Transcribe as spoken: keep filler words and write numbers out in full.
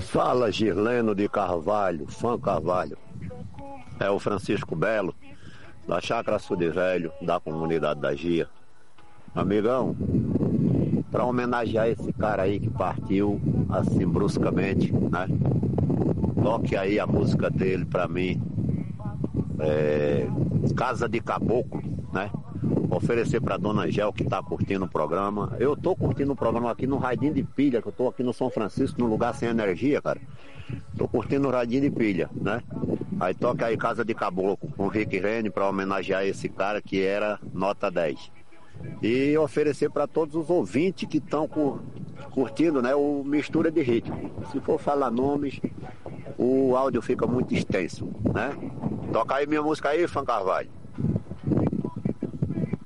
Fala, Girleno de Carvalho, fã Carvalho. É o Francisco Belo, da Chácara Sud Velho, da comunidade da Gia. Amigão, para homenagear esse cara aí que partiu assim bruscamente, né? Toque aí a música dele pra mim, é, Casa de Caboclo, né? Oferecer pra Dona Angel que tá curtindo o programa. Eu tô curtindo o programa aqui no Radinho de Pilha, que eu tô aqui no São Francisco, num lugar sem energia, cara. Tô curtindo o Radinho de Pilha, né? Aí toca aí Casa de Caboclo com Rick Rene pra homenagear esse cara que era nota dez. E oferecer para todos os ouvintes que estão curtindo, né, o Mistura de Ritmo. Se for falar nomes, o áudio fica muito extenso, né? Toca aí minha música aí, Fã Carvalho.